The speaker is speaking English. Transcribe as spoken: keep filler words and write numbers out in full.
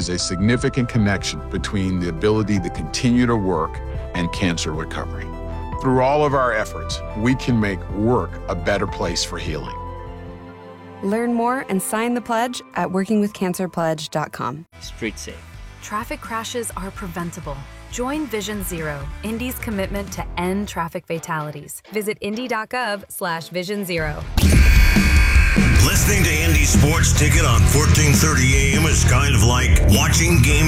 is a significant connection between the ability to continue to work and cancer recovery. Through all of our efforts, we can make work a better place for healing. Learn more and sign the pledge at working with cancer pledge dot com. Street safe. Traffic crashes are preventable. Join Vision Zero, Indy's commitment to end traffic fatalities. Visit indy.gov slash vision zero. Listening to Indy Sports Ticket on fourteen thirty A M is kind of like watching game